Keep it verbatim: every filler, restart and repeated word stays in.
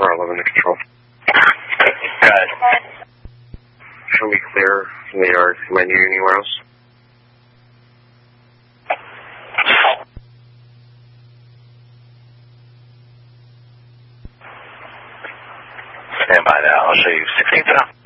four eleven to control. Got it. Show me clear from the yard. Am I near anywhere else? Stand by now. I'll show you sixteen south.